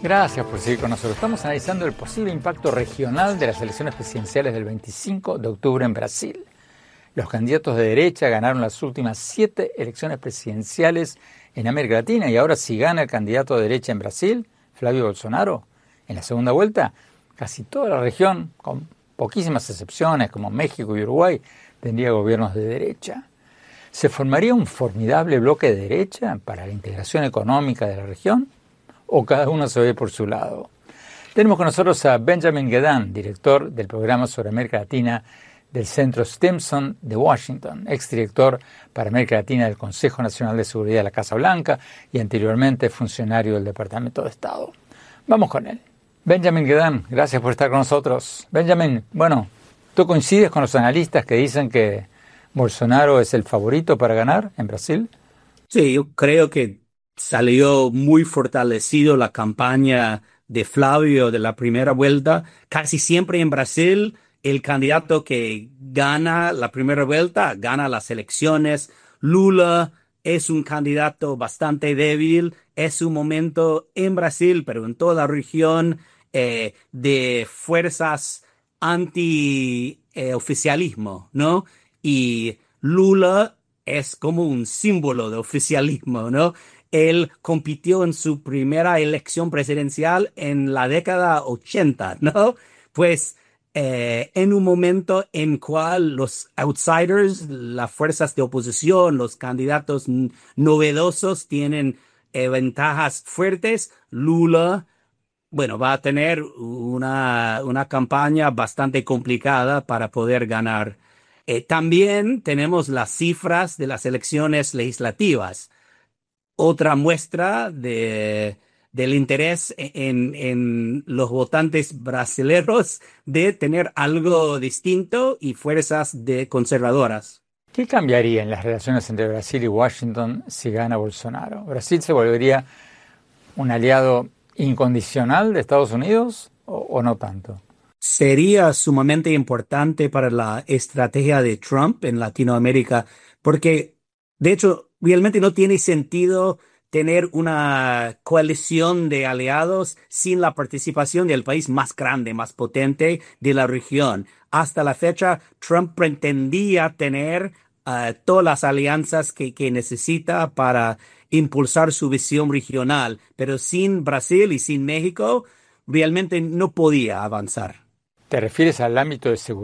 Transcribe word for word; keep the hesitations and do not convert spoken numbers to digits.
Gracias por seguir con nosotros. Estamos analizando el posible impacto regional de las elecciones presidenciales del veinticinco de octubre en Brasil. Los candidatos de derecha ganaron las últimas siete elecciones presidenciales en América Latina y ahora si gana el candidato de derecha en Brasil, Flavio Bolsonaro, en la segunda vuelta, casi toda la región, con poquísimas excepciones como México y Uruguay, tendría gobiernos de derecha. ¿Se formaría un formidable bloque de derecha para la integración económica de la región? ¿O cada uno se ve por su lado? Tenemos con nosotros a Benjamin Gedan, director del programa sobre América Latina del Centro Stimson de Washington, exdirector para América Latina del Consejo Nacional de Seguridad de la Casa Blanca y anteriormente funcionario del Departamento de Estado. Vamos con él. Benjamin Gedan, gracias por estar con nosotros. Benjamin, bueno, ¿tú coincides con los analistas que dicen que Bolsonaro es el favorito para ganar en Brasil? Sí, yo creo que salió muy fortalecido la campaña de Flavio de la primera vuelta. Casi siempre en Brasil, el candidato que gana la primera vuelta gana las elecciones. Lula es un candidato bastante débil. Es un momento en Brasil, pero en toda la región, eh, de fuerzas anti-oficialismo, ¿no? Y Lula es como un símbolo de oficialismo, ¿no? Él compitió en su primera elección presidencial en la década ochenta, ¿no? Pues eh, en un momento en cual los outsiders, las fuerzas de oposición, los candidatos n- novedosos tienen eh, ventajas fuertes, Lula, bueno, va a tener una, una campaña bastante complicada para poder ganar. Eh, también tenemos las cifras de las elecciones legislativas. Otra muestra de, del interés en, en los votantes brasileños de tener algo distinto y fuerzas de conservadoras. ¿Qué cambiaría en las relaciones entre Brasil y Washington si gana Bolsonaro? ¿Brasil se volvería un aliado incondicional de Estados Unidos o, o no tanto? Sería sumamente importante para la estrategia de Trump en Latinoamérica, porque de hecho realmente no tiene sentido tener una coalición de aliados sin la participación del país más grande, más potente de la región. Hasta la fecha, Trump pretendía tener uh, todas las alianzas que, que necesita para impulsar su visión regional, pero sin Brasil y sin México, realmente no podía avanzar. ¿Te refieres al ámbito de seguridad